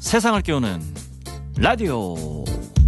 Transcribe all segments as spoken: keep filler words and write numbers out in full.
세상을 깨우는 라디오.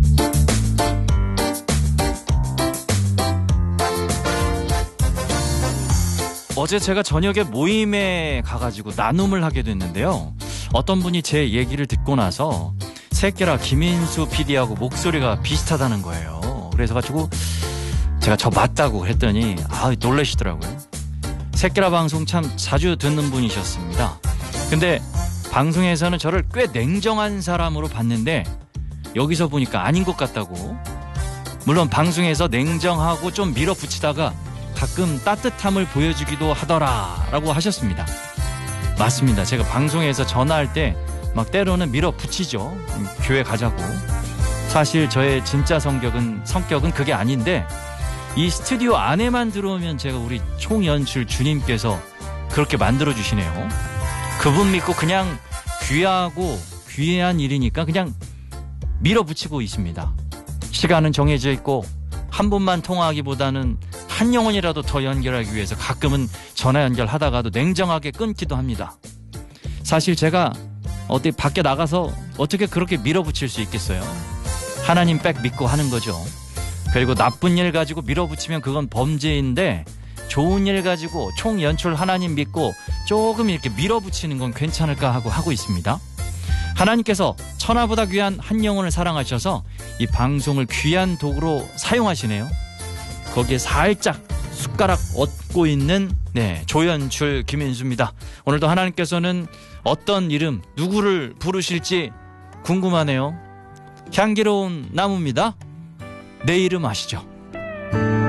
어제 제가 저녁에 모임에 가가지고 나눔을 하게 됐는데요. 어떤 분이 제 얘기를 듣고 나서 새끼라 김인수 피디하고 목소리가 비슷하다는 거예요. 그래서가지고 제가 저 맞다고 했더니 아 놀라시더라고요. 새끼라 방송 참 자주 듣는 분이셨습니다. 근데 방송에서는 저를 꽤 냉정한 사람으로 봤는데 여기서 보니까 아닌 것 같다고. 물론 방송에서 냉정하고 좀 밀어붙이다가 가끔 따뜻함을 보여주기도 하더라 라고 하셨습니다. 맞습니다. 제가 방송에서 전화할 때 막 때로는 밀어붙이죠. 교회 가자고. 사실 저의 진짜 성격은 성격은 그게 아닌데 이 스튜디오 안에만 들어오면 제가 우리 총연출 주님께서 그렇게 만들어주시네요. 그분 믿고 그냥 귀하고 귀한 일이니까 그냥 밀어붙이고 있습니다. 시간은 정해져 있고 한 분만 통화하기보다는 한 영혼이라도 더 연결하기 위해서 가끔은 전화 연결하다가도 냉정하게 끊기도 합니다. 사실 제가 어디 밖에 나가서 어떻게 그렇게 밀어붙일 수 있겠어요? 하나님 백 믿고 하는 거죠. 그리고 나쁜 일 가지고 밀어붙이면 그건 범죄인데 좋은 일 가지고 총연출 하나님 믿고 조금 이렇게 밀어붙이는 건 괜찮을까 하고 하고 있습니다. 하나님께서 천하보다 귀한 한 영혼을 사랑하셔서 이 방송을 귀한 도구로 사용하시네요. 거기에 살짝 숟가락 얹고 있는 네, 조연출 김인수입니다. 오늘도 하나님께서는 어떤 이름, 누구를 부르실지 궁금하네요. 향기로운 나무입니다. 내 이름 아시죠?